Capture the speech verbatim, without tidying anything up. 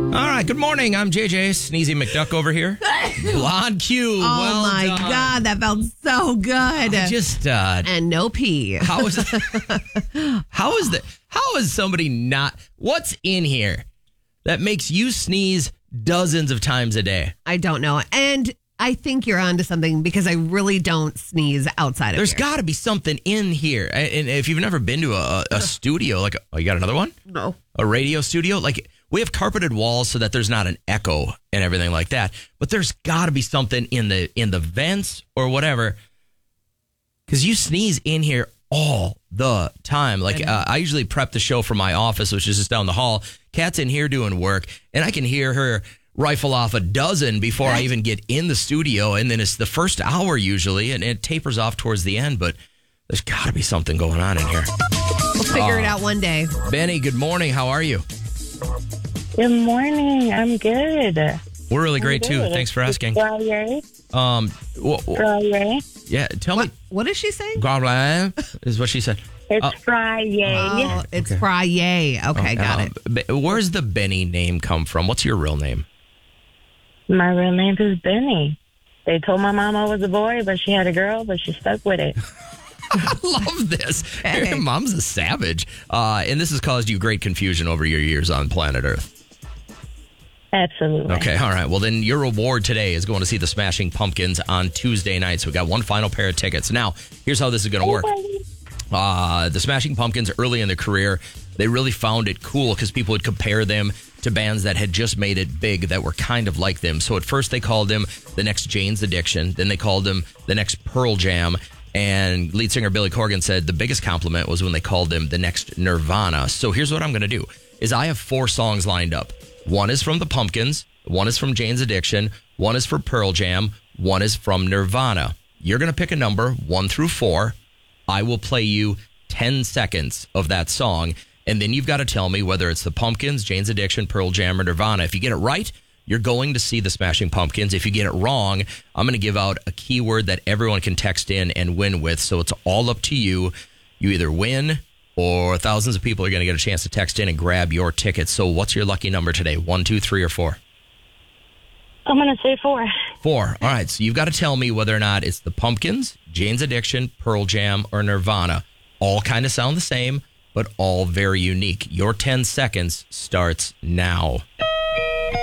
All right, good morning. I'm J J, Sneezy McDuck over here. Blonde Q. Oh well my done. God, that felt so good. I just uh, and no pee. how is how is that? How is somebody not? What's in here that makes you sneeze dozens of times a day? I don't know. And I think you're onto something because I really don't sneeze outside of There's here. got to be something in here. And if you've never been to a, a studio, like, oh, you got another one? No. A radio studio? Like, we have carpeted walls so that there's not an echo and everything like that. But there's got to be something in the in the vents or whatever. Because you sneeze in here all the time. Like, uh, I usually prep the show from my office, which is just down the hall. Kat's in here doing work, and I can hear her rifle off a dozen before I even get in the studio. And then it's the first hour usually, and it tapers off towards the end. But there's got to be something going on in here. We'll figure it out one day. Benny, good morning. How are you? Good morning. I'm good. We're really I'm great, too. good. Thanks for asking. Friday. Um, wh- wh- Friday. yeah, tell What, me. what is she saying? Goblin is what she said. It's Uh, Friday. Oh, it's Friday. Okay, got it. Um, Be- Where's the Benny name come from? What's your real name? My real name is Benny. They told my mom I was a boy, but she had a girl, but she stuck with it. I love this. Okay. Your mom's a savage. Uh, and this has caused you great confusion over your years on planet Earth. Absolutely. Okay, all right. Well, then your reward today is going to see the Smashing Pumpkins on Tuesday night. So we got one final pair of tickets. Now, here's how this is going to work. Uh, the Smashing Pumpkins, early in their career, they really found it cool because people would compare them to bands that had just made it big that were kind of like them. So at first they called them the next Jane's Addiction. Then they called them the next Pearl Jam. And lead singer Billy Corgan said the biggest compliment was when they called them the next Nirvana. So here's what I'm going to do is I have four songs lined up. One is from the Pumpkins. One is from Jane's Addiction. One is for Pearl Jam. One is from Nirvana. You're going to pick a number, one through four. I will play you ten seconds of that song, and then you've got to tell me whether it's the Pumpkins, Jane's Addiction, Pearl Jam, or Nirvana. If you get it right, you're going to see the Smashing Pumpkins. If you get it wrong, I'm going to give out a keyword that everyone can text in and win with, so it's all up to you. You either win or thousands of people are going to get a chance to text in and grab your tickets. So what's your lucky number today? One, two, three, or four? I'm going to say four. Four. All right. So you've got to tell me whether or not it's the Pumpkins, Jane's Addiction, Pearl Jam, or Nirvana. All kind of sound the same, but all very unique. Your ten seconds starts now.